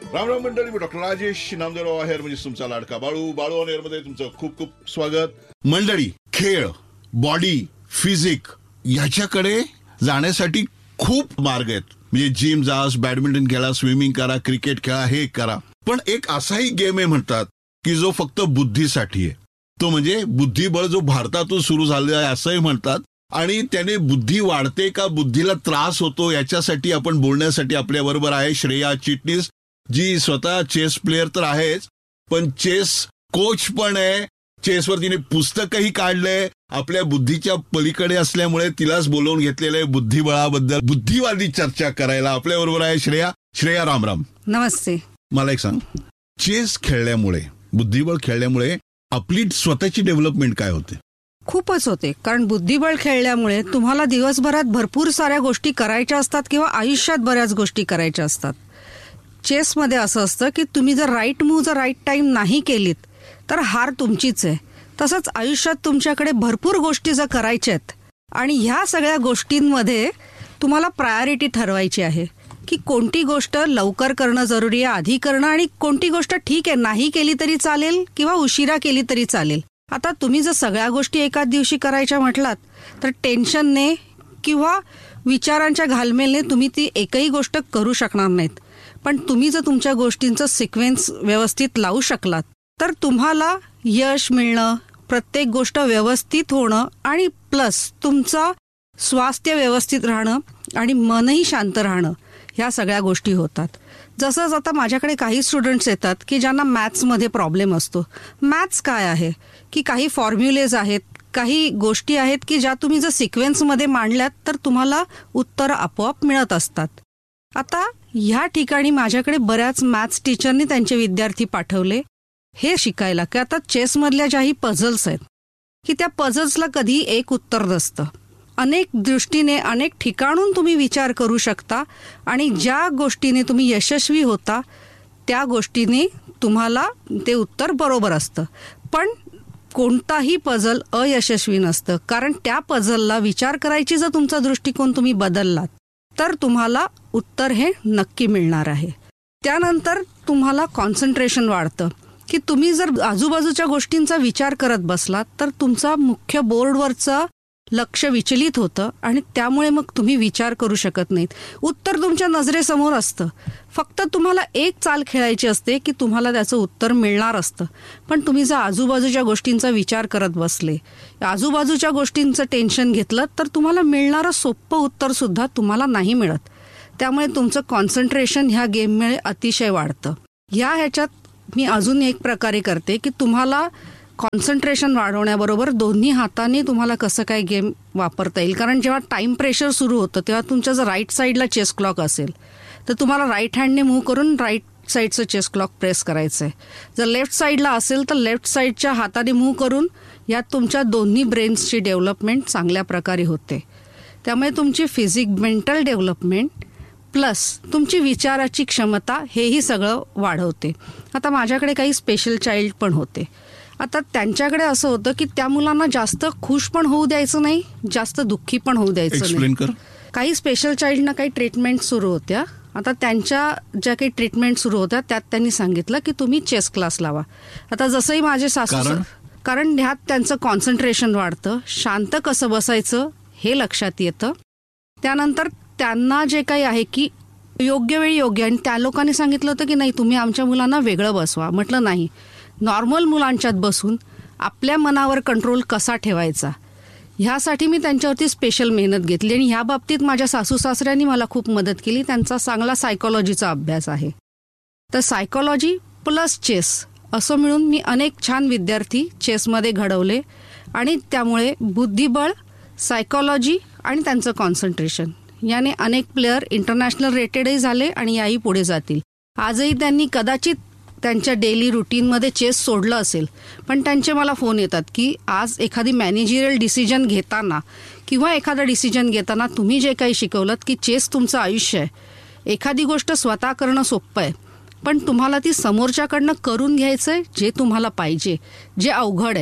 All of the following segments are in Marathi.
राम राम मंडळी, मी डॉक्टर राजेश नामदेवराव आहेर, म्हणजे तुमचा लाडका बाळू ऑन एअर मध्ये तुमचं खूप खूप स्वागत. मंडळी, खेळ, बॉडी, फिजिक याच्याकडे जाण्यासाठी खूप मार्ग आहेत. म्हणजे जिम जा, बॅडमिंटन खेळा, स्विमिंग करा, क्रिकेट खेळा, हे करा. पण एक असाही गेम आहे म्हणतात की जो फक्त बुद्धीसाठी आहे. तो म्हणजे बुद्धिबळ, जो भारतातून सुरू झालेला आहे असंही म्हणतात. आणि त्याने बुद्धी वाढते का बुद्धीला त्रास होतो याच्यासाठी आपण बोलण्यासाठी आपल्या बरोबर आहे श्रेया चिटणीस, जी स्वतः चेस प्लेयर तर आहेच, पण चेस कोच पण आहे. चेसवर तिने पुस्तकही काढलंय. आपल्या बुद्धीच्या पलीकडे असल्यामुळे तिलाच बोलवून घेतलेलं आहे बुद्धिबळाबद्दल बुद्धिवादी चर्चा करायला. आपल्या बरोबर आहे श्रेया. श्रेया, राम राम. नमस्ते. मला एक सांग, चेस खेळल्यामुळे, बुद्धिबळ खेळल्यामुळे आपली स्वतःची डेव्हलपमेंट काय होते? खूपच होते. कारण बुद्धिबळ खेळल्यामुळे तुम्हाला दिवसभरात भरपूर साऱ्या गोष्टी करायच्या असतात किंवा आयुष्यात बऱ्याच गोष्टी करायच्या असतात. चेसमध्ये असं असतं की तुम्ही जर राईट मूव्ह जर राईट टाइम नाही केलीत तर हार तुमचीच आहे. तसंच आयुष्यात तुमच्याकडे भरपूर गोष्टी जर करायच्या आहेत आणि ह्या सगळ्या गोष्टींमध्ये तुम्हाला प्रायोरिटी ठरवायची आहे की कोणती गोष्ट लवकर करणं जरुरी आहे, आधी करणं, आणि कोणती गोष्ट ठीक आहे नाही केली तरी चालेल किंवा उशिरा केली तरी चालेल. आता तुम्ही जर सगळ्या गोष्टी एकाच दिवशी करायच्या म्हटलात तर टेन्शनने किंवा विचारांच्या घालमेलने तुम्ही ती एकही गोष्ट करू शकणार नाहीत. पण तुम्ही जर तुमच्या गोष्टींचं सिक्वेन्स व्यवस्थित लावू शकलात तर तुम्हाला यश मिळणं, प्रत्येक गोष्ट व्यवस्थित होणं आणि प्लस तुमचं स्वास्थ्य व्यवस्थित राहणं आणि मनही शांत राहणं, ह्या सगळ्या गोष्टी होतात. जसंच आता माझ्याकडे काही स्टुडंट्स येतात की ज्यांना मॅथ्समध्ये प्रॉब्लेम असतो. मॅथ्स काय आहे की काही फॉर्म्युलेज आहेत, काही गोष्टी आहेत की ज्या तुम्ही जर सिक्वेन्समध्ये मांडल्यात तर तुम्हाला उत्तरं आपोआप मिळत असतात. आता ह्या ठिकाणी माझ्याकडे बऱ्याच मॅथ्स टीचरनी त्यांचे विद्यार्थी पाठवले हे शिकायला की आता चेसमधल्या ज्याही पझल्स आहेत की त्या पझल्सला कधी एक उत्तर नसतं. अनेक दृष्टीने, अनेक ठिकाणून तुम्ही विचार करू शकता आणि ज्या गोष्टीने तुम्ही यशस्वी होता त्या गोष्टीने तुम्हाला ते उत्तर बरोबर असतं. पण कोणताही पझल अयशस्वी नसतं, कारण त्या पझलला विचार करायची जर तुमचा दृष्टिकोन तुम्ही बदललात तर तुम्हाला उत्तर हे नक्की मिळणार आहे. त्यानंतर तुम्हाला कॉन्सन्ट्रेशन वाढतं की तुम्ही जर आजूबाजूच्या गोष्टींचा विचार करत बसलात तर तुमचा मुख्य बोर्डवरचं लक्ष विचलित होतं आणि त्यामुळे मग तुम्ही विचार करू शकत नाहीत. उत्तर तुमच्या नजरेसमोर असतं, फक्त तुम्हाला एक चाल खेळायची असते की तुम्हाला त्याचं उत्तर मिळणार असतं. पण तुम्ही जर आजूबाजूच्या गोष्टींचा विचार करत बसले, आजूबाजूच्या गोष्टींचं टेन्शन घेतलं तर तुम्हाला मिळणारं सोपं उत्तरसुद्धा तुम्हाला नाही मिळत. त्यामुळे तुमचं कॉन्सन्ट्रेशन ह्या गेममुळे अतिशय वाढतं. ह्याच्यात मी अजून एक प्रकारे करते की तुम्हाला कॉन्सन्ट्रेशन वाढवण्याबरोबर दोन्ही हाताने तुम्हाला कसं काय गेम वापरता येईल. कारण जेव्हा टाइम प्रेशर सुरू होतं तेव्हा तुमच्या जर राईट साईडला चेस क्लॉक असेल तर तुम्हाला राईट हँडने मूव्ह करून राईट साईडचं चेस क्लॉक प्रेस करायचं आहे. जर लेफ्ट साईडला असेल तर लेफ्ट साईडच्या हाताने मूव्ह करून यात तुमच्या दोन्ही ब्रेन्सची डेव्हलपमेंट चांगल्या प्रकारे होते. त्यामुळे तुमची मेंटल डेव्हलपमेंट प्लस तुमची विचाराची क्षमता हेही सगळं वाढवते. आता माझ्याकडे काही स्पेशल चाइल्ड पण होते. आता त्यांच्याकडे असं होतं की त्या मुलांना जास्त खुश पण होऊ द्यायचं नाही, जास्त दुःखी पण होऊ द्यायचं नाही. काही स्पेशल चाइल्डना काही ट्रीटमेंट सुरू होत्या. आता त्यांच्या ज्या काही ट्रीटमेंट सुरू होत्या त्यात त्यांनी सांगितलं की तुम्ही चेस क्लास लावा. आता जसंही माझे सासू, कारण ह्यात त्यांचं कॉन्सन्ट्रेशन वाढतं, शांत कसं बसायचं हे लक्षात येतं. त्यानंतर त्यांना जे काही आहे की योग्य वेळी योग्य, आणि त्या लोकांनी सांगितलं होतं की नाही तुम्ही आमच्या मुलांना वेगळं बसवा. म्हटलं नाही, नॉर्मल मुलांच्यात बसून आपल्या मनावर कंट्रोल कसा ठेवायचा ह्यासाठी मी त्यांच्यावरती स्पेशल मेहनत घेतली. आणि ह्या बाबतीत माझ्या सासू सासऱ्यांनी मला खूप मदत केली. त्यांचा चांगला सायकोलॉजीचा अभ्यास आहे. तर सायकोलॉजी प्लस चेस असं मिळून मी अनेक छान विद्यार्थी चेसमध्ये घडवले आणि त्यामुळे बुद्धिबळ, सायकोलॉजी आणि त्यांचं कॉन्सन्ट्रेशन याने अनेक प्लेयर इंटरनॅशनल रेटेडही झाले आणि याही पुढे जातील. आजही त्यांनी कदाचित त्यांच्या डेली रुटीनमध्ये चेस सोडलं असेल, पण त्यांचे मला फोन येतात की आज एखादी मॅनेजरियल डिसिजन घेताना किंवा एखादा डिसिजन घेताना तुम्ही जे काही शिकवलं की चेस तुमचं आयुष्य आहे. एखादी गोष्ट स्वतः करणं सोपं आहे, पण तुम्हाला ती समोरच्याकडनं करून घ्यायचं आहे जे तुम्हाला पाहिजे, जे अवघड आहे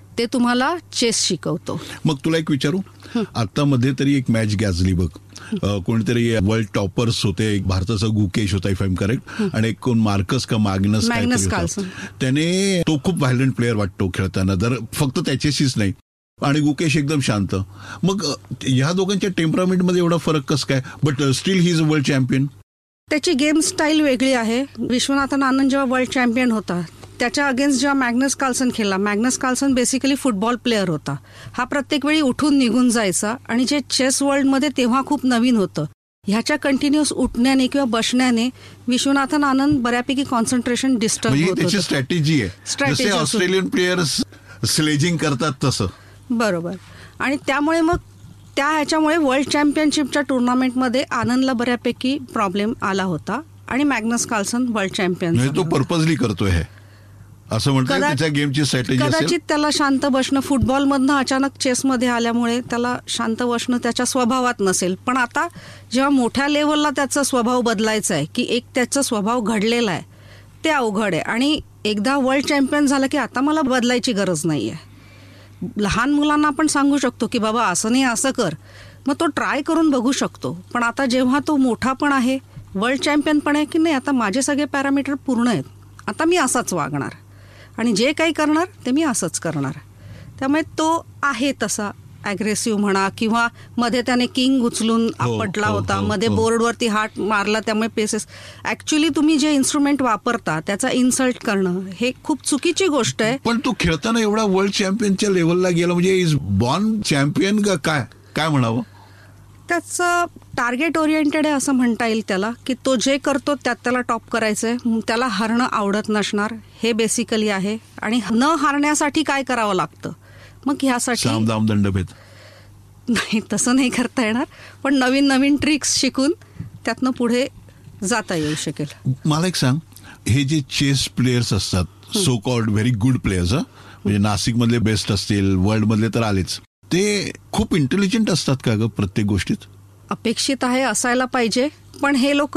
ते तुम्हाला चेस शिकवतो. मग तुला एक विचारू, आता मध्ये तरी एक मॅच गाजली बघ, कोणीतरी वर्ल्ड टॉपर्स होते, एक भारताचा गुकेश होता इफ आय एम करेक्ट, आणि एक कोण मार्कस का मॅग्नस कार्लसन. त्याने, तो खूप व्हायलंट प्लेअर वाटतो खेळताना, जर फक्त त्याच्याशीच नाही, आणि गुकेश एकदम शांत. मग ह्या दोघांच्या टेम्परामेंटमध्ये एवढा फरक कसं काय, but still he is a world champion. त्याची गेम स्टाईल वेगळी आहे. विश्वनाथन आनंद जेव्हा वर्ल्ड चॅम्पियन होता त्याच्या अगेन्स्ट जेव्हा मॅग्नस कार्लसन खेळला, Magnus Carlsen basically football player होता. हा प्रत्येक वेळी उठून निघून जायचा, आणि जे चेस वर्ल्डमध्ये तेव्हा खूप नवीन होतं. ह्याच्या कंटिन्युअस उठण्याने किंवा बसण्याने विश्वनाथन आनंद बऱ्यापैकी कॉन्सन्ट्रेशन डिस्टर्ब होत होतं. त्याची स्ट्रॅटेजी आहे, जसे ऑस्ट्रेलियन प्लेयर्स स्लेजिंग करतात तसं. बरोबर. आणि त्यामुळे मग ह्याच्यामुळे वर्ल्ड चॅम्पियनशिपच्या टुर्नामेंटमध्ये आनंदला बऱ्यापैकी प्रॉब्लेम आला होता, आणि मॅग्नस कार्लसन वर्ल्ड चॅम्पियन. तो पर्पजली करतोय हे, असं म्हणतात त्याच्या गेमची स्ट्रॅटेजी. कदाचित त्याला शांत बसणं, फुटबॉलमधनं अचानक चेसमध्ये आल्यामुळे त्याला शांत बसणं त्याच्या स्वभावात नसेल. पण आता जेव्हा मोठ्या लेवलला त्याचा स्वभाव बदलायचा आहे, की एक त्याचा स्वभाव घडलेला आहे, ते अवघड आहे. आणि एकदा वर्ल्ड चॅम्पियन झालं की आता मला बदलायची गरज नाही आहे. लहान मुलांना आपण सांगू शकतो की बाबा असं नाही, असं कर, मग तो ट्राय करून बघू शकतो. पण आता जेव्हा तो मोठा पण आहे, वर्ल्ड चॅम्पियन पण आहे, की नाही आता माझे सगळे पॅरामीटर पूर्ण आहेत, आता मी असाच वागणार, आणि जे काही करणार ते मी असंच करणार. त्यामुळे तो आहे तसा ॲग्रेसिव्ह म्हणा, किंवा मध्ये त्याने किंग उचलून आपटला होता, मध्ये बोर्डवरती हात मारला, त्यामुळे पेसेस. ॲक्च्युली तुम्ही जे इन्स्ट्रुमेंट वापरता त्याचा इन्सल्ट करणं हे खूप चुकीची गोष्ट आहे. पण तो खेळताना एवढा वर्ल्ड चॅम्पियनच्या लेवलला गेला, म्हणजे इज बॉर्न चॅम्पियन का काय म्हणावं. त्याचं टार्गेट ओरिएंटेड आहे असं म्हणता येईल त्याला, की तो जे करतो त्यात त्याला टॉप करायचं आहे, त्याला हारणं आवडत नसणार, हे बेसिकली आहे. आणि न हारण्यासाठी काय करावं लागतं, मग ह्यासाठी सामदाम दंडभेद नाही, तसं नाही करता येणार, पण नवीन नवीन ट्रिक्स शिकून त्यातनं पुढे जाता येऊ शकेल. मला एक सांग, हे जे चेस प्लेयर्स असतात, so called very good players, म्हणजे नाशिकमधले बेस्ट असतील, वर्ल्डमधले तर आलेच, ते खूप इंटेलिजंट असतात का ग प्रत्येक गोष्टीत? अपेक्षित आहे, असायला पाहिजे. पण हे लोक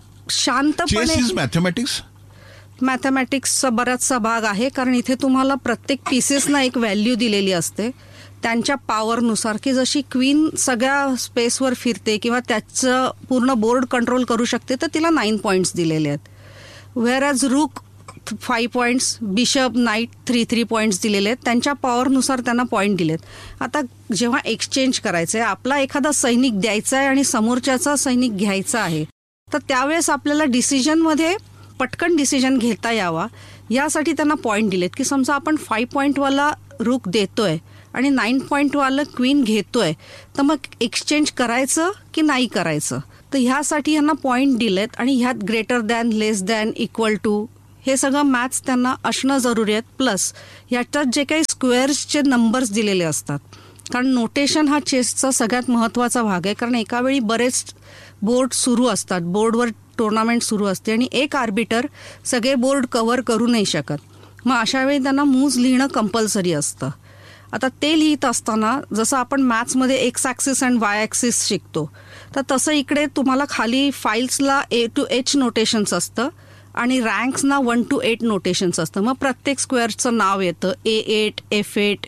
शांतपणे, चेस इज मॅथमॅटिक्स. मॅथमॅटिक्सचा बराचसा भाग आहे, कारण इथे तुम्हाला प्रत्येक पीसेसना एक व्हॅल्यू दिलेली असते त्यांच्या पॉवरनुसार, की जशी क्वीन सगळ्या स्पेसवर फिरते किंवा त्याचं पूर्ण बोर्ड कंट्रोल करू शकते, तर तिला 9 पॉईंट्स दिलेले आहेत. व्हेअर ॲज रूक 5 पॉईंट्स, बिशप नाईट 3 पॉईंट्स दिलेले आहेत, त्यांच्या पॉवरनुसार त्यांना पॉईंट दिलेत. आता जेव्हा एक्सचेंज करायचं आहे, आपला एखादा सैनिक द्यायचा आहे आणि समोरच्याचा सैनिक घ्यायचा आहे, तर त्यावेळेस आपल्याला डिसिजनमध्ये पटकन डिसिजन घेता यावा यासाठी त्यांना पॉईंट दिलेत, की समजा आपण 5 पॉईंटवाला रूक देतोय आणि 9 पॉईंटवाला क्वीन घेतोय, तर मग एक्सचेंज करायचं की नाही करायचं. तर ह्यासाठी यांना पॉईंट दिलेत, आणि ह्यात greater than, less than, equal to, हे सगळं मॅथ्स त्यांना असणं जरुरी आहे. प्लस ह्याच्यात जे काही स्क्वेअर्सचे नंबर्स दिलेले असतात, कारण नोटेशन हा चेसचा सगळ्यात महत्त्वाचा भाग आहे. कारण एका वेळी बरेच बोर्ड सुरू असतात, बोर्डवर टुर्नामेंट सुरू असते, आणि एक आर्बिटर सगळे बोर्ड कव्हर करू नाही शकत. मग अशा वेळी त्यांना मूव्ज लिहिणं कंपल्सरी असतं. आता ते लिहित असताना जसं आपण मॅथ्समध्ये x axis and Y axis शिकतो, तर तसं इकडे तुम्हाला खाली फाईल्सला A to H नोटेशन्स असतं, आणि रँक्सना 1 to 8 नोटेशन्स असतं. मग प्रत्येक स्क्वेअरचं नाव येतं, A8, F8,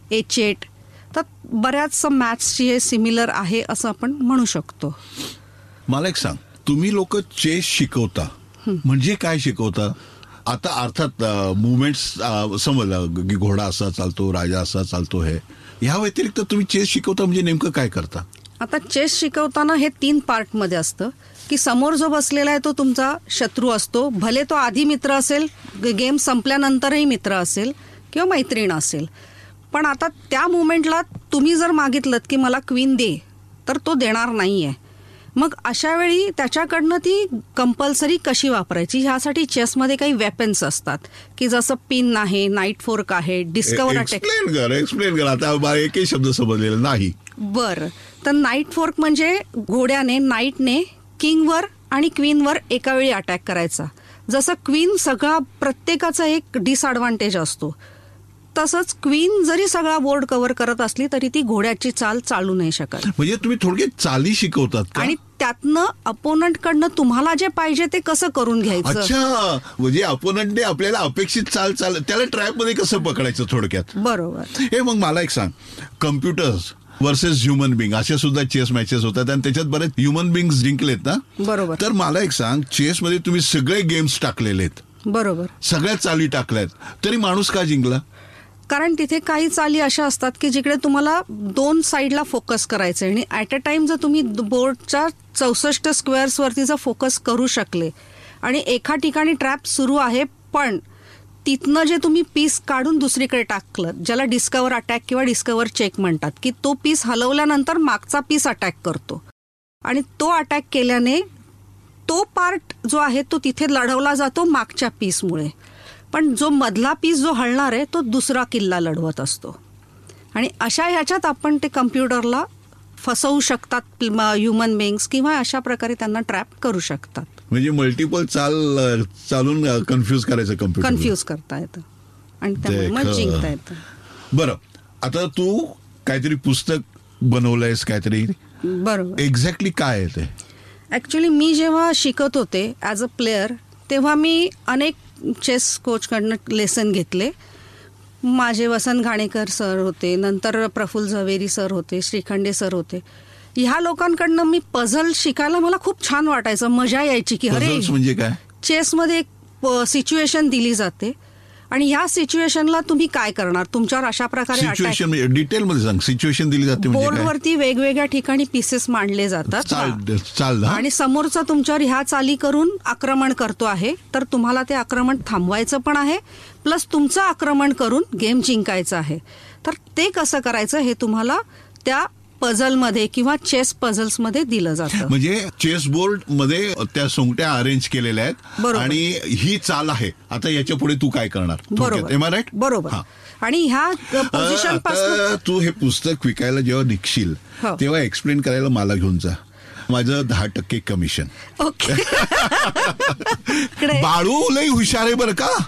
H8. तर बऱ्याचशा मॅथ्सची हे सिमिलर आहे असं आपण म्हणू शकतो. मला एक सांग, तुम्ही लोक चेस शिकवता म्हणजे काय शिकवता? आता अर्थात मुवमेंट्स समजलं की घोडा असा चालतो, राजा असा चालतो, हे ह्या व्यतिरिक्त तुम्ही चेस शिकवता म्हणजे नेमकं काय करता? आता चेस शिकवताना हे 3 पार्टमध्ये असतं, की समोर जो बसलेला आहे तो तुमचा शत्रू असतो, भले तो आधी मित्र असेल, गेम संपल्यानंतरही मित्र असेल किंवा मैत्रीण असेल. पण आता त्या मुवमेंटला तुम्ही जर मागितलं की मला क्वीन दे, तर तो देणार नाही आहे. मग अशा वेळी त्याच्याकडनं ती कंपल्सरी कशी वापरायची, ह्यासाठी चेसमध्ये काही वेपन्स असतात, की जसं पिन आहे, नाईट फोर्क आहे, डिस्कवर अटॅक. एक्सप्लेन कर, आता एकही शब्द समजलेला नाही. बरं, तर नाईट फोर्क म्हणजे घोड्याने, नाईटने किंगवर आणि क्वीनवर एका वेळी अटॅक करायचा. जसं क्वीन सगळा प्रत्येकाचा एक डिसएडव्हान्टेज असतो, तसंच क्वीन जरी सगळा बोर्ड कव्हर करत असली तरी ती घोड्याची चाल चालू नाही शकत. म्हणजे तुम्ही थोडक्यात चाली शिकवतात का? आणि त्यातनं अपोनंट कडनं तुम्हाला जे पाहिजे ते कसं करून घ्यायचं. अच्छा, म्हणजे अपोनंटने आपल्याला अपेक्षित चाल त्याला ट्रॅप मध्ये कसं पकडायचं थोडक्यात. बरोबर. हे मग मला एक सांग, कम्प्युटर्स वर्सेस ह्युमन बिंग अशा सुद्धा चेस मॅचेस होतात आणि त्याच्यात बरेच ह्युमन बिंग्स जिंकलेत ना. बरोबर. तर मला एक सांग, चेस मध्ये तुम्ही सगळे गेम्स टाकलेले आहेत, बरोबर, सगळ्या चाली टाकल्यात, तरी माणूस का जिंकला? कारण तिथे काही चाली अशा असतात की जिकडे तुम्हाला 2 साईडला फोकस करायचं आणि ॲट अ टाइम जर तुम्ही बोर्डच्या 64 स्क्वेअर्स वरती जर फोकस करू शकले आणि एका ठिकाणी ट्रॅप सुरू आहे पण तिथनं जे तुम्ही पीस काढून दुसरीकडे टाकलं, ज्याला डिस्कवर अटॅक किंवा डिस्कवर चेक म्हणतात, की तो पीस हलवल्यानंतर मागचा पीस अटॅक करतो आणि तो अटॅक केल्याने तो पार्ट जो आहे तो तिथे लढवला जातो मागच्या पीसमुळे, पण जो मधला पीस जो हलणार आहे तो दुसरा किल्ला लढवत असतो. आणि अशा ह्याच्यात आपण ते कम्प्युटरला फसवू शकतात ह्युमन बिंग्स किंवा अशा प्रकारे त्यांना ट्रॅप करू शकतात. म्हणजे मल्टिपल चालून कन्फ्यूज करायचं, कन्फ्यूज करता येतं आणि त्यामुळे मग जिंकता येतं. बरं, आता तू काहीतरी पुस्तक बनवलंयस काहीतरी, बरोबर. एक्झॅक्टली काय आहे ते? ॲक्च्युली मी जेव्हा शिकत होते ॲज अ प्लेयर तेव्हा मी अनेक चेस कोचकडनं लेसन घेतले. माझे वसंत घाणेकर सर होते, नंतर प्रफुल्ल झवेरी सर होते, श्रीखंडे सर होते. ह्या लोकांकडनं मी पझल शिकायला मला खूप छान वाटायचं, मजा यायची की अरे म्हणजे काय, चेसमध्ये एक सिच्युएशन दिली जाते आणि ह्या सिच्युएशनला तुम्ही काय करणार, तुमच्यावर अशा प्रकारे डिटेल मध्ये सांग. सिच्युएशन दिली जाते बोर्डवरती वेगवेगळ्या ठिकाणी पीसेस मांडले जातात आणि समोरचा तुमच्यावर ह्या चाली करून आक्रमण करतो आहे, तर तुम्हाला ते आक्रमण थांबवायचं पण आहे प्लस तुमचं आक्रमण करून गेम जिंकायचं आहे. तर ते कसं करायचं हे तुम्हाला त्या पझलमध्ये किंवा चेस पझल्समध्ये दिलं जातं. म्हणजे चेस बोर्ड मध्ये त्या सोंगट्या अरेंज केलेल्या आहेत आणि ही चाल आहे, आता याच्या पुढे तू काय करणार. बरोबर, बरोबर. आणि ह्या पोझिशन पासून तू हे पुस्तक विकायला जेव्हा निघशील तेव्हा एक्सप्लेन करायला मला घेऊन जा. माझं 10% कमिशन. ओके. बाळू लई हुशार आहे बरं का.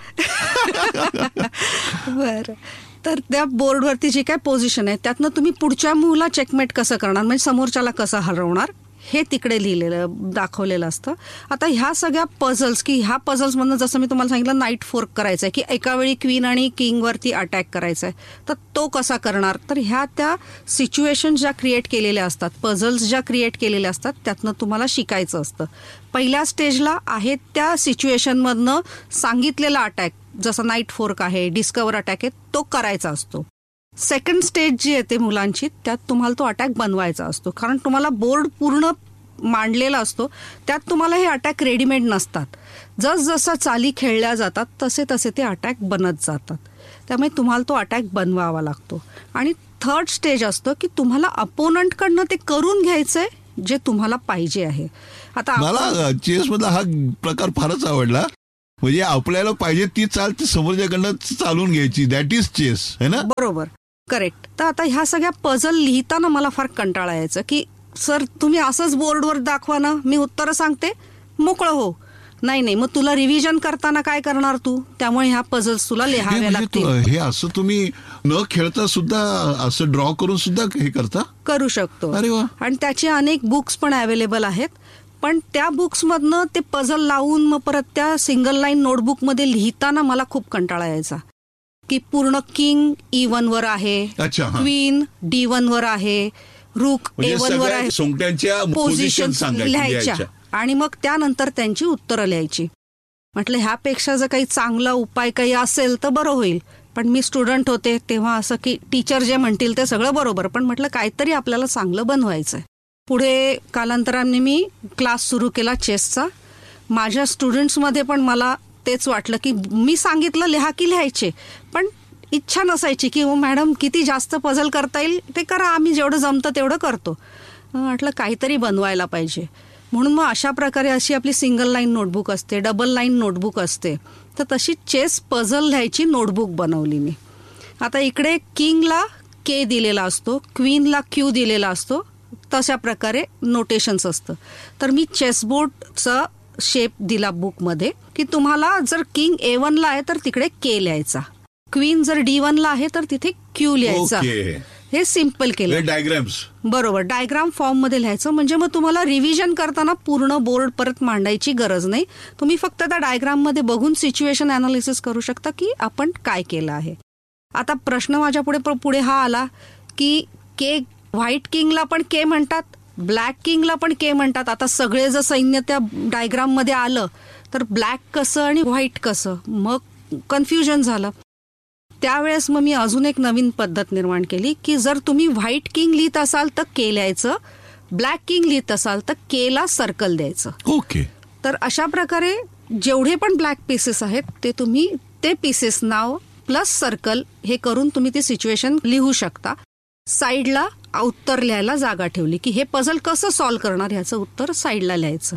बरं. तर त्या बोर्डवरती जी काय पोझिशन आहे त्यातनं तुम्ही पुढच्या मूव्हला चेकमेट कसं करणार, म्हणजे समोरच्याला कसं हरवणार हे तिकडे लिहिलेलं दाखवलेलं असतं. आता ह्या सगळ्या पझल्स की ह्या पझल्समधनं जसं मी तुम्हाला सांगितलं नाईट फोर्क करायचं आहे की एका वेळी क्वीन आणि किंगवरती अटॅक करायचा आहे, तर तो कसा करणार. तर ह्या त्या सिच्युएशन ज्या क्रिएट केलेल्या असतात, पझल्स ज्या क्रिएट केलेल्या असतात त्यातनं तुम्हाला शिकायचं असतं. पहिल्या स्टेजला आहे त्या सिच्युएशनमधनं सांगितलेला अटॅक, जसं नाईट फोर्क आहे, डिस्कवर अटॅक आहे, तो करायचा असतो. सेकंड स्टेज जी येते मुलांची त्यात तुम्हाला तो अटॅक बनवायचा असतो, कारण तुम्हाला बोर्ड पूर्ण मांडलेला असतो, त्यात तुम्हाला हे अटॅक रेडीमेड नसतात. जसजसं चाली खेळल्या जातात तसे तसे ते अटॅक बनत जातात, त्यामुळे तुम्हाला तो अटॅक बनवावा लागतो. आणि थर्ड स्टेज असतो की तुम्हाला अपोनंटकडनं ते करून घ्यायचंय जे तुम्हाला पाहिजे आहे. आता मला चेस मधला हा प्रकार फारच आवडला, म्हणजे आपल्याला पाहिजे ती चाल ती समोरच्याकडनं चालून घ्यायची, दॅट इज चेस, है ना. बरोबर, करेक्ट. तर आता ह्या सगळ्या पझल लिहिताना मला फार कंटाळा यायचं की सर तुम्ही असंच बोर्डवर दाखवा ना, मी उत्तरं सांगते मोकळं हो. नाही, मग तुला रिव्हिजन करताना काय करणार तू, त्यामुळे ह्या पझल्स तुला लिहाव्या लागतील. हे असं तुम्ही न खेळता सुद्धा असं ड्रॉ करून सुद्धा हे करू शकतो. अरे वा. आणि त्याचे अनेक बुक्स पण अवेलेबल आहेत, पण त्या बुक्समधनं ते पझल लावून मग परत त्या सिंगल लाईन नोटबुकमध्ये लिहिताना मला खूप कंटाळा यायचा की पूर्ण किंग E1 वर आहे, क्वीन D1 वर आहे, रूक A1 वर आहे, सोंगट्यांच्या पोझिशन लिहायच्या आणि मग त्यानंतर त्यांची उत्तरं लिहायची. म्हटलं ह्यापेक्षा जर काही चांगला उपाय काही असेल तर बरं होईल, पण मी स्टुडंट होते तेव्हा असं की टीचर जे म्हणतील ते सगळं बरोबर, पण म्हटलं काहीतरी आपल्याला चांगलं बनवायचंय. पुढे कालांतराने मी क्लास सुरू केला चेसचा. माझ्या स्टुडंट्समध्ये पण मला तेच वाटलं की मी सांगितलं लिहा की लिहायचे, पण इच्छा नसायची की मॅडम किती जास्त पझल करता येईल ते करा, आम्ही जेवढं जमतं तेवढं करतो. म्हटलं काहीतरी बनवायला पाहिजे, म्हणून मग अशा प्रकारे अशी आपली सिंगल लाईन नोटबुक असते, डबल लाईन नोटबुक असते, तर तशी चेस पझल लिहायची नोटबुक बनवली मी. आता इकडे किंगला K दिलेला असतो, क्वीनला Q दिलेला असतो, तशा प्रकारे नोटेशन्स असतं. तर मी चेसबोर्डचा शेप दिला बुकमध्ये की तुम्हाला जर किंग A1 ला आहे तर तिकडे K लिहायचा, क्वीन जर D1 ला आहे तर तिथे क्यू लिहायचा. हे सिम्पल केलं. डायग्राम्स बरोबर, डायग्राम फॉर्म मध्ये लिहायचं. म्हणजे मग तुम्हाला रिव्हिजन करताना पूर्ण बोर्ड परत मांडायची गरज नाही. तुम्ही फक्त त्या डायग्राम मध्ये बघून सिच्युएशन अनालिसिस करू शकता की आपण काय केलं आहे. आता प्रश्न माझ्या पुढे हा आला की के व्हाईट किंगला पण के म्हणतात, ब्लॅक किंगला पण के म्हणतात. आता सगळे जर सैन्य त्या डायग्राम मध्ये आलं तर ब्लॅक कसं आणि व्हाईट कसं, मग कन्फ्युजन झालं. त्यावेळेस मग मी अजून एक नवीन पद्धत निर्माण केली की जर तुम्ही व्हाईट किंग लिहित असाल तर के लिहायचं, ब्लॅक किंग लिहित असाल तर के ला सर्कल द्यायचं. ओके. तर अशा प्रकारे जेवढे पण ब्लॅक पीसेस आहेत ते तुम्ही ते पीसेस नाव प्लस सर्कल हे करून तुम्ही ती सिच्युएशन लिहू शकता. साईडला उत्तर लिहायला जागा ठेवली की हे पझल कसं सॉल्व्ह करणार ह्याचं उत्तर साईडला लिहायचं.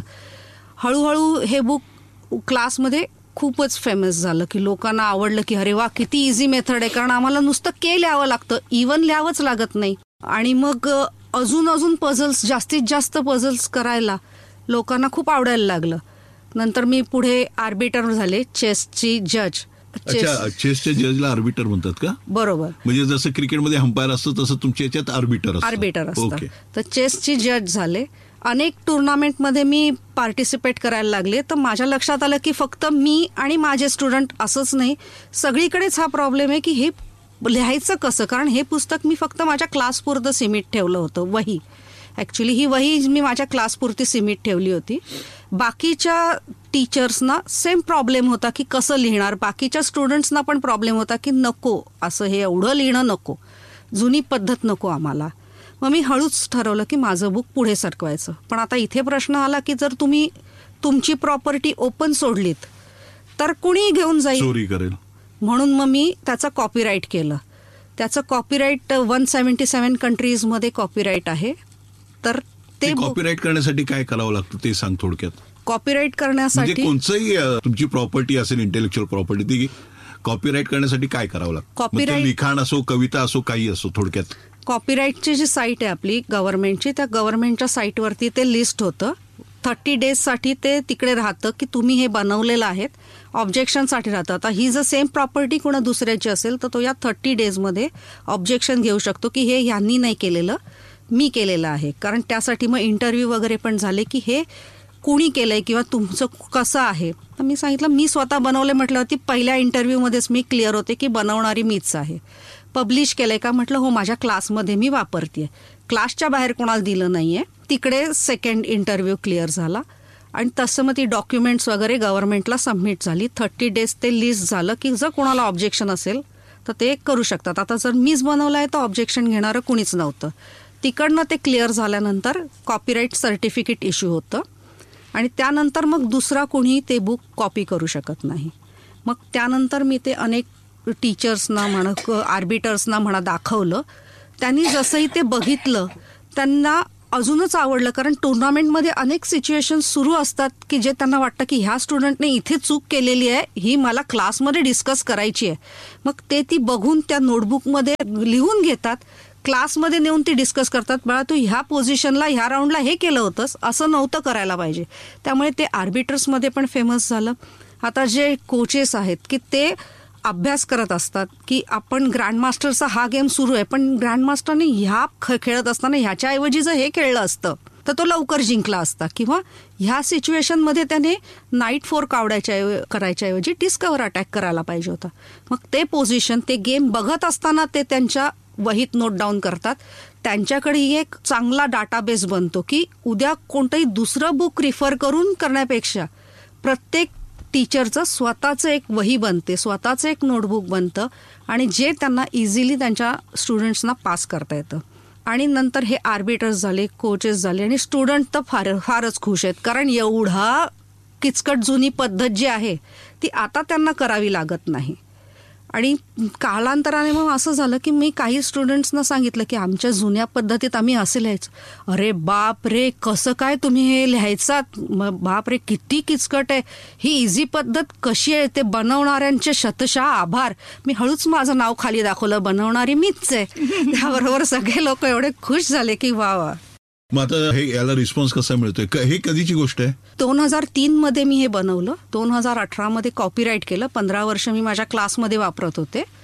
हळूहळू हे बुक क्लासमध्ये खूपच फेमस झालं की लोकांना आवडलं की अरे वा किती इझी मेथड आहे. कारण आम्हाला नुसतं के लिहावं लागतं, इवन लिहावंच लागत नाही. आणि मग अजून पझल्स, जास्तीत जास्त पझल्स करायला लोकांना खूप आवडायला लागलं. नंतर मी पुढे आर्बिटर झाले, चेसची जज. अच्छा, चेसच्या जजला आर्बिटर म्हणतात का? बरोबर. म्हणजे जसं क्रिकेटमध्ये अंपायर असतं तसं तुमच्या याच्यात आर्बिटर असतं. तर चेसची जज झाले. अनेक टुर्नामेंटमध्ये मी पार्टिसिपेट करायला लागले. तर माझ्या लक्षात आलं की फक्त मी आणि माझे स्टुडंट असंच नाही, सगळीकडेच हा प्रॉब्लेम आहे की हे लिहायचं कसं. कारण हे पुस्तक मी फक्त माझ्या क्लासपुरतं सिमिट ठेवलं होतं. वही ॲक्च्युली ही वही मी माझ्या क्लासपुरती सिमिट ठेवली होती. बाकीच्या टीचर्सना सेम प्रॉब्लेम होता की कसं लिहिणार. बाकीच्या स्टुडंट्सना पण प्रॉब्लेम होता की नको असं हे एवढं लिहिणं नको, जुनी पद्धत नको आम्हाला. मग मी हळूच ठरवलं की माझं बुक पुढे सरकवायचं. पण आता इथे प्रश्न आला की जर तुम्ही तुमची प्रॉपर्टी ओपन सोडलीत तर कुणी घेऊन जाईल, चोरी करेल. म्हणून मग मी त्याचं कॉपीराईट केलं. त्याचं कॉपीराईट 177 कंट्रीजमध्ये कॉपीराईट आहे. तर ते कॉपीराईट करण्यासाठी काय करावं लागतं ते सांग थोडक्यात. कॉपीराईट करण्यासाठी कोणचंही तुमची प्रॉपर्टी असेल, इंटेलेक्च्युअल प्रॉपर्टी, ती कॉपीराईट करण्यासाठी काय करावं लागतं? कॉपीराईट लिखाण असो, कविता असो, काही असो, थोडक्यात. कॉपीराईटची जी साईट आहे आपली गव्हर्नमेंटची, त्या गव्हर्नमेंटच्या साईटवरती ते लिस्ट होतं. 30 डेजसाठी ते तिकडे राहतं की तुम्ही हे बनवलेलं आहेत. ऑब्जेक्शनसाठी राहतं. आता ही जर सेम प्रॉपर्टी कोणा दुसऱ्याची असेल तर तो या 30 डेजमध्ये ऑब्जेक्शन घेऊ शकतो की हे ह्यांनी नाही केलेलं, मी केलेलं आहे. कारण त्यासाठी मग इंटरव्ह्यू वगैरे पण झाले की हे कुणी केलंय किंवा तुमचं कसं आहे. तर मी सांगितलं मी स्वतः बनवले. म्हटल्यावरती पहिल्या इंटरव्ह्यूमध्येच मी क्लिअर होते की बनवणारी मीच आहे. पब्लिश केलंय का? म्हटलं हो, माझ्या क्लासमध्ये मी वापरतेय, क्लासच्या बाहेर कोणाला दिलं नाहीये. तिकडे सेकंड इंटरव्ह्यू क्लिअर झाला आणि तसं मग ती डॉक्युमेंट्स वगैरे गव्हर्नमेंटला सबमिट झाली. 30 डेज ते लिस्ट झालं की जर कोणाला ऑब्जेक्शन असेल तर ते करू शकतात. आता जर मीच बनवलं आहे तर ऑब्जेक्शन घेणारं कुणीच नव्हतं. तिकडनं ते क्लिअर झाल्यानंतर कॉपीराईट सर्टिफिकेट इश्यू होतं आणि त्यानंतर मग दुसरा कोणी ते बुक कॉपी करू शकत नाही. मग त्यानंतर मी ते अनेक टीचर्सना म्हणा, आर्बिटर्सना म्हणा दाखवलं. त्यांनी जसंही ते बघितलं त्यांना अजूनच आवडलं. कारण टुर्नामेंटमध्ये अनेक सिच्युएशन सुरू असतात की जे त्यांना वाटतं की ह्या स्टुडंटने इथे चूक केलेली आहे, ही मला क्लासमध्ये डिस्कस करायची आहे. मग ते ती बघून त्या नोटबुकमध्ये लिहून घेतात, क्लासमध्ये नेऊन ती डिस्कस करतात. बाळा तू ह्या पोझिशनला ह्या राऊंडला हे केलं होतंस, असं नव्हतं करायला पाहिजे. त्यामुळे ते आर्बिटर्समध्ये पण फेमस झालं. आता जे कोचेस आहेत की ते अभ्यास करत असतात की आपण ग्रँडमास्टरचा हा गेम सुरू आहे, पण ग्रँडमास्टरने ह्या खेळत असताना ह्याच्याऐवजी जर हे खेळलं असतं तर तो लवकर जिंकला असता. किंवा ह्या सिच्युएशनमध्ये त्याने नाईट 4 करायच्या ऐवजी डिस्कवर अटॅक करायला पाहिजे होता. मग ते पोझिशन, ते गेम बघत असताना ते त्यांच्या वहीत नोट डाऊन करतात. त्यांच्याकडे एक चांगला डाटाबेस बनतो की उद्या कोणतंही दुसरं बुक रिफर करून करण्यापेक्षा प्रत्येक टीचरचं स्वतःचं एक वही बनते, स्वतःचं एक नोटबुक बनतं आणि जे त्यांना इझिली त्यांच्या स्टुडंट्सना पास करता येतं. आणि नंतर हे आर्बिटर्स झाले, कोचेस झाले आणि स्टुडंट तर फारच खुश आहेत. कारण एवढा किचकट जुनी पद्धत जी आहे ती आता त्यांना करावी लागत नाही. आणि कालांतराने मग असं झालं की मी काही स्टुडंट्सना सांगितलं की आमच्या जुन्या पद्धतीत आम्ही असे लिहायचो. अरे बाप रे, कसं काय तुम्ही हे लिहायचात, बाप रे किती किचकट आहे, ही इझी पद्धत कशी आहे, ते बनवणाऱ्यांचे शतशः आभार. मी हळूच माझं नाव खाली दाखवलं, बनवणारी मीच आहे. त्याबरोबर सगळे लोक एवढे खुश झाले की वा वा. मग आता हे याला रिस्पॉन्स कसा मिळतोय? हे कधीची गोष्ट आहे? 2003 मध्ये मी हे बनवलं. 2018 मध्ये कॉपीराईट केलं. 15 वर्ष मी माझ्या क्लासमध्ये वापरत होते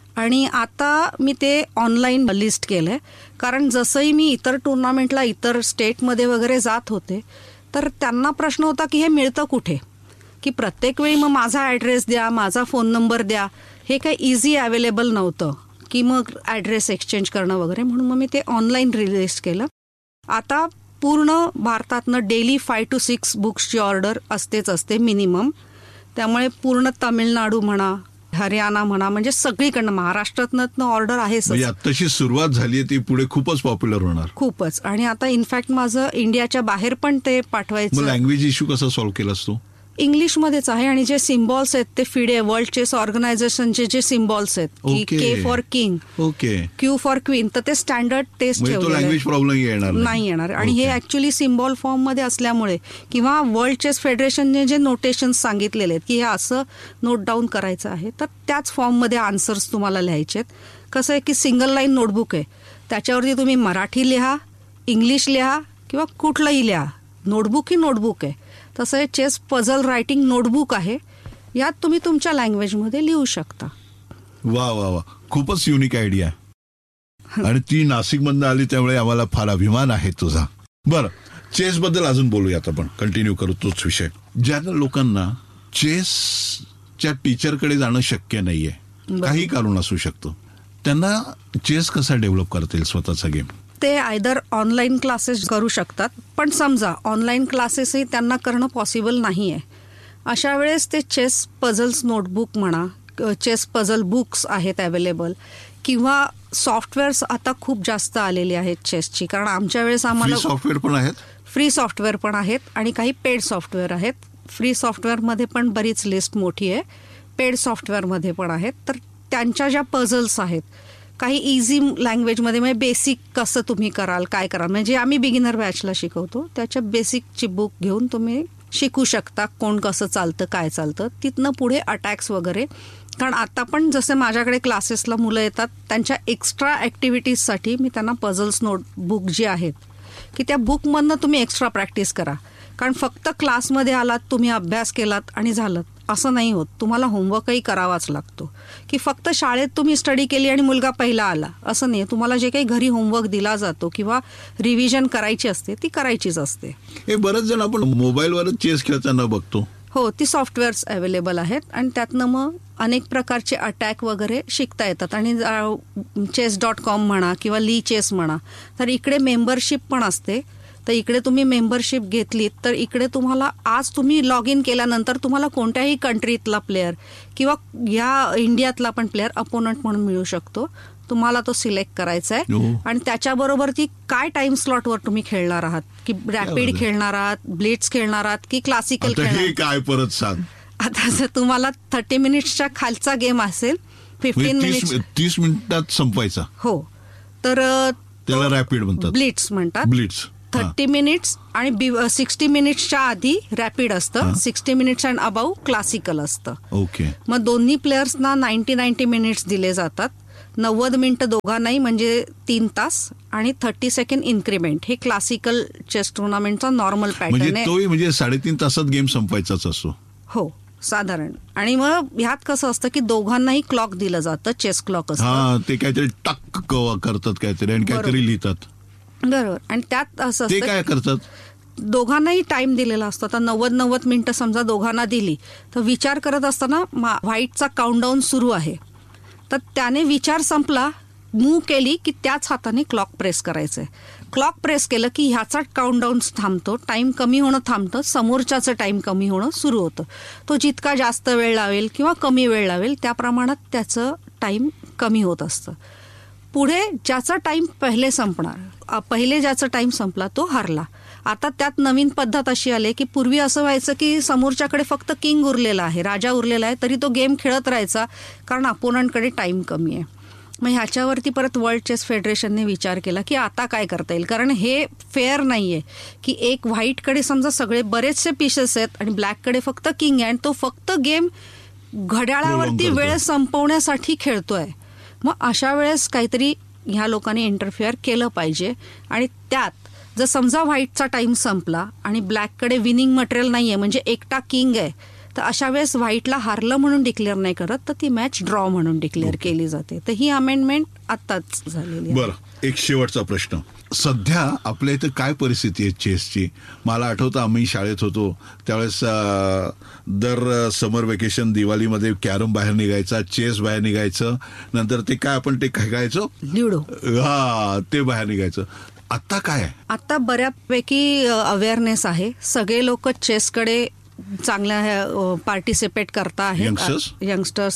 आणि आता मी ते ऑनलाईन लिस्ट केलंय, कारण जसंही मी इतर टुर्नामेंटला इतर स्टेटमध्ये वगैरे जात होते तर त्यांना प्रश्न होता की हे मिळतं कुठे, की प्रत्येक वेळी मग माझा ॲड्रेस द्या, माझा फोन नंबर द्या, हे काही इझी अवेलेबल नव्हतं की मग ॲड्रेस एक्सचेंज करणं वगैरे. म्हणून मग मी ते ऑनलाईन रिलीज केलं. आता पूर्ण भारतातनं डेली 5 to 6 बुक्सची ऑर्डर असतेच असते मिनिमम. त्यामुळे पूर्ण तामिळनाडू म्हणा, हरियाणा म्हणा, म्हणजे सगळीकडनं, महाराष्ट्रातनं ऑर्डर आहेच. म्हणजे आत्ताशी सुरुवात झाली, ती पुढे खूपच पॉप्युलर होणार. खूपच. आणि आता इनफॅक्ट माझं इंडियाच्या बाहेर पण ते पाठवायचं. लँग्वेज इश्यू कसा सॉल्व्ह केलास तू? इंग्लिशमध्येच आहे. आणि जे सिम्बॉल्स आहेत ते फिडे, वर्ल्ड चेस ऑर्गनायझेशनचे जे सिम्बॉल्स आहेत की के for king, okay, Q for queen, तर ते स्टँडर्ड टेस्ट लँग्वेज प्रॉब्लेम नाही येणार. आणि हे ऍक्च्युली सिम्बॉल फॉर्म मध्ये असल्यामुळे किंवा वर्ल्ड चेस फेडरेशनने जे नोटेशन्स सांगितलेले आहेत की हे असं नोट डाऊन करायचं आहे, तर त्याच फॉर्ममध्ये आन्सर्स तुम्हाला लिहायचे आहेत. कसं आहे की सिंगल लाईन नोटबुक आहे, त्याच्यावरती तुम्ही मराठी लिहा, इंग्लिश लिहा किंवा कुठलंही लिहा. नोटबुक ही नोटबुक आहे. तसं हे चेस पझल रायटिंग नोटबुक आहे, यात तुम्ही तुमच्या लँग्वेजमध्ये लिहू शकता. वा वा वा, खूपच युनिक आयडिया. आणि ती नाशिकमधून आली त्यामुळे आम्हाला फार अभिमान आहे तुझा. बरं, चेस बद्दल अजून बोलूयात आपण, कंटिन्यू करू तोच विषय. ज्या लोकांना चेसच्या टीचरकडे जाणं शक्य नाहीये, काही कारण असू शकतं, त्यांना चेस कसा डेव्हलप करता येईल स्वतःचा गेम? ते आयदर ऑनलाईन क्लासेस करू शकतात, पण समजा ऑनलाईन क्लासेसही त्यांना करणं पॉसिबल नाही आहे, अशा वेळेस ते चेस पझल्स नोटबुक म्हणा, चेस पझल बुक्स आहेत अवेलेबल, किंवा सॉफ्टवेअर्स आता खूप जास्त आलेली आहेत चेसची. कारण आमच्या वेळेस आम्हाला सॉफ्टवेअर पण आहेत, फ्री सॉफ्टवेअर पण आहेत आणि काही पेड सॉफ्टवेअर आहेत. फ्री सॉफ्टवेअरमध्ये पण बरीच लिस्ट मोठी आहे, पेड सॉफ्टवेअरमध्ये पण आहेत. तर त्यांच्या ज्या पझल्स आहेत, काही इझी लँग्वेजमध्ये, म्हणजे बेसिक कसं तुम्ही कराल, काय कराल, म्हणजे आम्ही बिगिनर बॅचला शिकवतो, त्याच्या बेसिकची बुक घेऊन तुम्ही शिकू शकता, कोण कसं चालतं, काय चालतं. तिथनं पुढे अटॅक्स वगैरे. कारण आता पण जसे माझ्याकडे क्लासेसला मुलं येतात, त्यांच्या एक्स्ट्रा ॲक्टिव्हिटीजसाठी मी त्यांना पझल्स नोटबुक जी आहेत की त्या बुकमधनं तुम्ही एक्स्ट्रा प्रॅक्टिस करा. कारण फक्त क्लासमध्ये आलात, तुम्ही अभ्यास केलात आणि झालं असं नाही होत. तुम्हाला होमवर्कही करावाच लागतो. की फक्त शाळेत तुम्ही स्टडी केली आणि मुलगा पहिला आला असं नाही. तुम्हाला जे काही घरी होमवर्क दिला जातो किंवा रिव्हिजन करायची असते ती करायचीच असते. हे बरेच जण आपण मोबाईलवरच चेस खेळताना बघतो. हो, ती सॉफ्टवेअर्स अवेलेबल आहेत आणि त्यातनं मग अनेक प्रकारचे अटॅक वगैरे शिकता येतात. आणि chess.com म्हणा किंवा ली चेस म्हणा, तर इकडे मेंबरशिप पण असते. तर इकडे तुम्ही मेंबरशिप घेतलीत तर इकडे तुम्हाला आज तुम्ही लॉग इन केल्यानंतर तुम्हाला कोणत्याही कंट्रीतला प्लेअर किंवा या इंडियातला पण प्लेअर अपोनंट म्हणून मिळू शकतो. तुम्हाला तो सिलेक्ट करायचा आहे आणि त्याच्याबरोबर ती काय टाइम स्लॉटवर तुम्ही खेळणार आहात, की रॅपिड खेळणार आहात, ब्लिट्स खेळणार आहात की क्लासिकल खेळणार. काय परत सांग. आता जर तुम्हाला 30 मिनिट्सच्या खालचा गेम असेल, 15 मिनिट्स, 30 मिनिटात संपवायचा. हो, तर त्याला रॅपिड म्हणतात, ब्लिट्स म्हणतात. ब्लिट्स 30 मिनिट्स आणि 60 मिनिट्सच्या आधी रॅपिड असतं, 60 मिनिट्स अँड अबाव क्लासिकल असतं. ओके. मग दोन्ही प्लेयर्सना 90 मिनिट्स दिले जातात. 90 मिनिटं दोघांनाही, म्हणजे 3 तास आणि 30 सेकंड इन्क्रीमेंट. हे क्लासिकल चेस टुर्नामेंटचा नॉर्मल पॅटर्न आहे. म्हणजे 3.5 तासात गेम संपायचाच असतो. हो, साधारण. आणि मग ह्यात कसं असतं की दोघांनाही क्लॉक दिलं जातं, चेस क्लॉक असतं. ते काहीतरी टक करतात काहीतरी आणि काहीतरी लिहितात. बरोबर. आणि त्यात असं ते असतं काय करतात, दोघांनाही टाइम दिलेला असतो. आता 90 मिनिटं समजा दोघांना दिली, तर विचार करत असताना व्हाईटचा काउंटडाऊन सुरू आहे, तर त्याने विचार संपला, मूव केली की त्याच हाताने क्लॉक प्रेस करायचंय. क्लॉक प्रेस केलं की ह्याचा काउंटडाऊन थांबतो, टाइम कमी होणं थांबतं, समोरच्याचं टाइम कमी होणं सुरू होतं. तो जितका जास्त वेळ लावेल किंवा कमी वेळ लावेल त्या प्रमाणात त्याचं टाइम कमी होत असतं. पुढे ज्याचा टाइम पहिले ज्याचा टाइम संपला तो हारला. आता त्यात नवीन पद्धत अशी आली की पूर्वी असं व्हायचं की समोरच्याकडे फक्त किंग उरलेला आहे, राजा उरलेला आहे, तरी तो गेम खेळत राहायचा कारण अपोनंटकडे टाइम कमी आहे. मग ह्याच्यावरती परत वर्ल्ड चेस फेडरेशनने विचार केला की आता काय करता येईल, कारण हे फेअर नाहीये की एक व्हाईटकडे समजा सगळे बरेचसे पीसेस आहेत आणि ब्लॅककडे फक्त किंग आहे आणि तो फक्त गेम घड्याळावरती वेळ संपवण्यासाठी खेळतोय. मग अशा वेळेस काहीतरी ह्या लोकांनी इंटरफिअर केलं पाहिजे. आणि त्यात जर समजा व्हाईटचा टाइम संपला आणि ब्लॅककडे विनिंग मटेरियल नाहीये, म्हणजे एकटा किंग आहे, तर अशा वेळेस व्हाईटला हारलं म्हणून डिक्लेअर नाही करत, तर ती मॅच ड्रॉ म्हणून डिक्लेअर केली जाते. तर ही अमेंडमेंट आत्ताच झालेली आहे. बरं, एक शेवटचा प्रश्न. सध्या आपल्या इथं काय परिस्थिती आहे चेसची? मला आठवतं आम्ही शाळेत होतो त्यावेळेस दर समर वेकेशन दिवाळीमध्ये कॅरम बाहेर निघायचा, चेस बाहेर निघायचं, नंतर ते काय आपण ते खेळायचो, ल्युडो, ते बाहेर निघायचं. आता काय आहे? आता बऱ्यापैकी अवेअरनेस आहे. सगळे लोक चेसकडे चांगल्या पार्टिसिपेट करता आहेत. यंगस्टर्स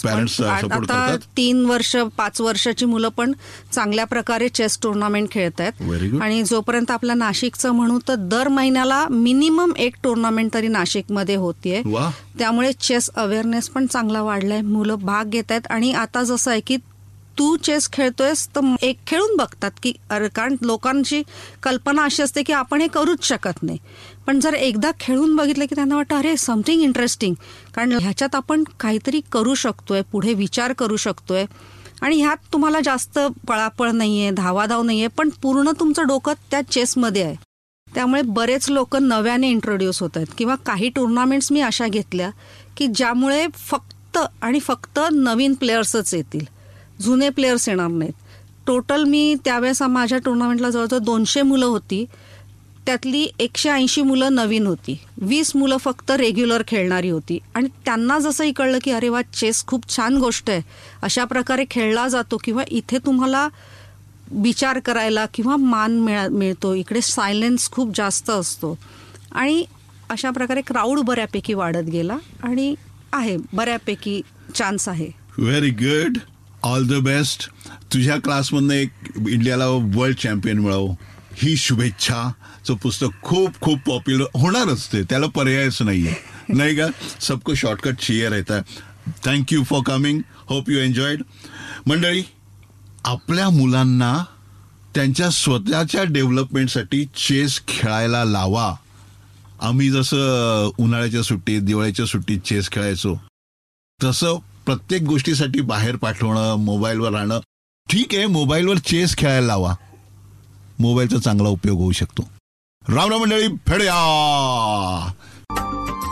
आता 3 वर्ष 5 वर्षाची मुलं पण चांगल्या प्रकारे चेस टुर्नामेंट खेळत आहेत. आणि जोपर्यंत आपल्या नाशिकचं म्हणू तर दर महिन्याला मिनिमम एक टुर्नामेंट तरी नाशिकमध्ये होतीये. त्यामुळे चेस अवेअरनेस पण चांगला वाढलाय, मुलं भाग घेत आहेत. आणि आता जसं आहे की तू चेस खेळतोयस तर एक खेळून बघतात की कारण लोकांची कल्पना अशी असते की आपण हे करूच शकत नाही, पण जर एकदा खेळून बघितलं की त्यांना वाटतं अरे समथिंग इंटरेस्टिंग, कारण ह्याच्यात आपण काहीतरी करू शकतोय, पुढे विचार करू शकतोय. आणि ह्यात तुम्हाला जास्त पळापळ नाहीये, धावाधाव नाहीये, पण पूर्ण तुमचं डोकं त्या चेसमध्ये आहे. त्यामुळे बरेच लोक नव्याने इंट्रोड्यूस होत आहेत. किंवा काही टुर्नामेंट्स मी अशा घेतल्या की ज्यामुळे फक्त आणि फक्त नवीन प्लेयर्सच येतील, जुने प्लेयर्स येणार नाहीत. टोटल मी त्यावेळेस माझ्या टुर्नामेंटला जवळजवळ 200 मुलं होती, त्यातली 180 मुलं नवीन होती, 20 मुलं फक्त रेग्युलर खेळणारी होती. आणि त्यांना जसंही कळलं की अरे वा, चेस खूप छान गोष्ट आहे, अशा प्रकारे खेळला जातो किंवा इथे तुम्हाला विचार करायला किंवा मान मिळतो, इकडे सायलेन्स खूप जास्त असतो. आणि अशा प्रकारे क्राऊड बऱ्यापैकी वाढत गेला आणि आहे बऱ्यापैकी चान्स आहे. Very good, all the best. तुझ्या क्लासमधनं एक इंडियाला वर्ल्ड चॅम्पियन मिळावं ही शुभेच्छाचं पुस्तक खूप खूप पॉप्युलर होणारच, ते त्याला पर्यायच नाहीये, नाही का? सबको शॉर्टकट चाहिए रहता है. Thank you for coming, hope you enjoyed. मंडळी, आपल्या मुलांना त्यांच्या स्वतःच्या डेव्हलपमेंटसाठी चेस खेळायला लावा. आम्ही जसं उन्हाळ्याच्या सुट्टीत, दिवाळीच्या सुट्टीत चेस खेळायचो, तसं प्रत्येक गोष्टीसाठी बाहेर पाठवणं, मोबाईलवर राहणं ठीक आहे, मोबाईलवर चेस खेळायला लावा, मोबाईलचा चांगला उपयोग होऊ शकतो. राम राम मंडळी, फेड्या.